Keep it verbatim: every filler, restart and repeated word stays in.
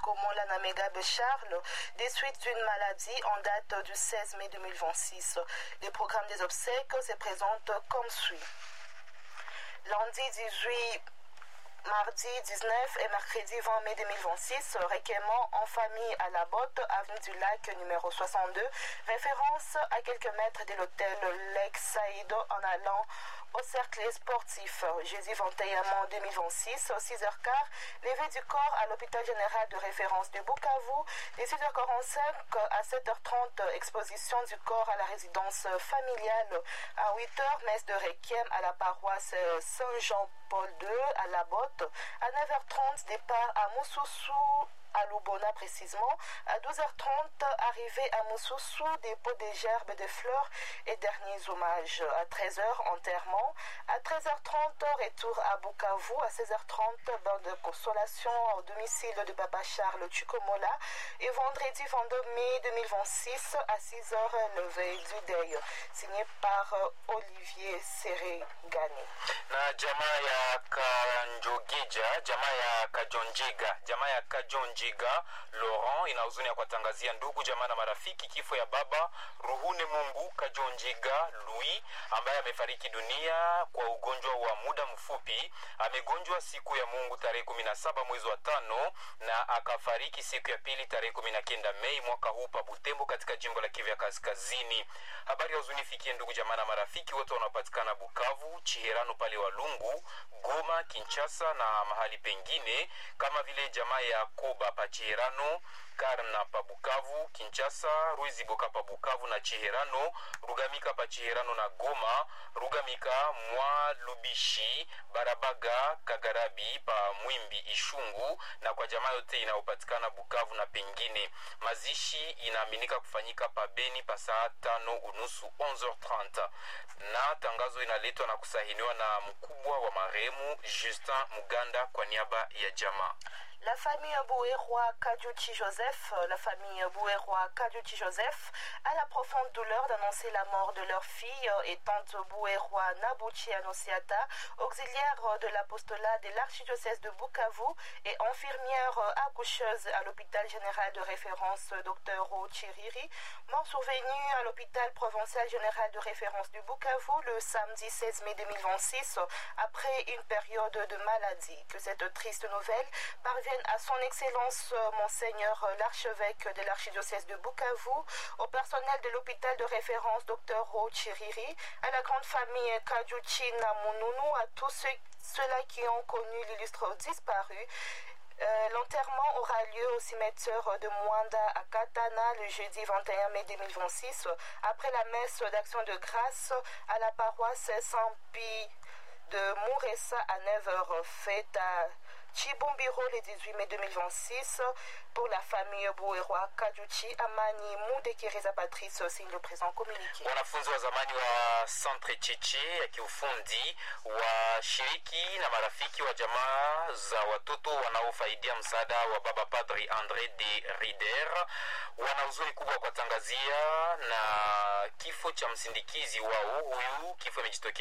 Chikomola Namegabe Charles des suites d'une maladie en date du seize mai deux mille vingt-six. Le programme des obsèques se présente comme suit. Lundi dix-huit, mardi dix-neuf et mercredi vingt mai deux mille vingt-six, requiem en famille à la Botte, avenue du Lac numéro soixante-deux, référence à quelques mètres de l'hôtel Lex Saïdo en allant au cercle sportif. Jeudi vingt et un mai deux mille vingt-six, six heures quinze, levée du corps à l'hôpital général de référence de Bukavu, et six heures quarante-cinq à sept heures trente, exposition du corps à la résidence familiale. À huit heures, messe de requiem à la paroisse Saint-Jean-Paul deux à la Botte. À neuf heures trente, départ à Moussoussou, à Lubona précisément. À douze heures trente, arrivée à Moussoussou, dépôt des gerbes de fleurs et derniers hommages. À treize heures, enterrement. À treize heures trente, retour à Bukavu. À seize heures trente, bain de consolation au domicile de Papa Charles Chikomola. Et vendredi vingt-deux mai deux mille vingt-six, à six heures, levée du deuil. Signé par Olivier Serengani. Na jamaa ya Kanjogeja, jamaa ya Kajonjega, jamaa ya Kajonjega Laurent ina huzuni ya kuwatangazia ndugu jamaa na marafiki kifo ya baba Ruhune Mungu Kajonjega Louis ambaye amefariki dunia kwa ugonjwa wa muda mfupi. Amegonjwa siku ya Mungu tarehe kumi na saba mwezi wa tano na akafariki siku ya pili tarehe kumi na kenda Mei mwaka huu pa Butembo katika jimbo la Kivu ya Kaskazini. Habari ya huzuni fikie ndugu jamaa na marafiki wote wanapatikana Bukavu, Chiherano pale Walungu, Goma, Kinshasa na mahali pengine kama vile jamaa ya Koba pa Chiherano, Karna pa Bukavu, Kinshasa, Ruiziboka pa Bukavu na Chiherano, Rugamika pa Chiherano na Goma, Rugamika, Mwa Lubishi, Barabaga, Kagarabi pa Mwimbi Ishungu na kwa jamaa yote inayopatikana Bukavu na pengine. Mazishi inaaminika kufanyika pa Beni pa saa tano unusu onze heures trente. Na tangazo inaletwa na kusahiniwa na mkubwa wa marehemu Justin Muganda kwa niaba ya jamaa. La famille Bouérois Kadjouchi Joseph, la famille Bouérois Kadjouchi Joseph a la profonde douleur d'annoncer la mort de leur fille et tante Bouérois Nabouchi Anosiata, auxiliaire de l'apostolat de l'archidiocèse de Bukavu et infirmière accoucheuse à l'hôpital général de référence Dr Chiriri, mort survenue à l'hôpital provincial général de référence du Bukavu le samedi seize mai deux mille vingt-six après une période de maladie. Que cette triste nouvelle parvienne à son excellence Monseigneur l'archevêque de l'archidiocèse de Bukavu, au personnel de l'hôpital de référence Dr Chiriri, à la grande famille Kadjouchi Namununu, à tous ceux, ceux-là qui ont connu l'illustre disparu. Euh, l'enterrement aura lieu au cimetière de Mwanda à Katana le jeudi vingt et un mai deux mille vingt-six, après la messe d'action de grâce à la paroisse Saint-Pie de Mouressa à neuf heures, faite à Chibumbiro le dix-huit mai deux mille vingt-six pour la famille Bouérois Kadjouchi. Amani Mudekireza Patrice signe le présent communiqué. Wanafunzi wa zamani wa Centre Chiche ya kiufundi washiriki na marafiki wa jamaa za watoto wanaofaidia msaada wa baba Padri Andre de Rider wana huzuni kubwa kwa tangazia na kifo cha msindikizi wao. Huyu kifo imejitokea